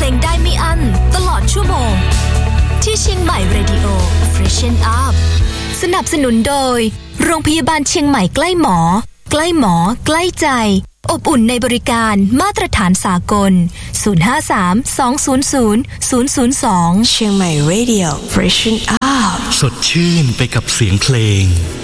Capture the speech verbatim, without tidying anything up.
ลงได้ไม่อั้นตลอดชั่วโมงที่เชียงใหม่ Radio Freshen Up สนับสนุนโดยโรงพยาบาลเชียงใหม่ใกล้หมอใกล้หมอใกล้ใจอบอุ่นในบริการมาตรฐานสากลศูนย์ ห้า สาม สอง ศูนย์ ศูนย์ ศูนย์ ศูนย์ สองเชียงใหม่ Radio Freshen Up สดชื่นไปกับเสียงเพลง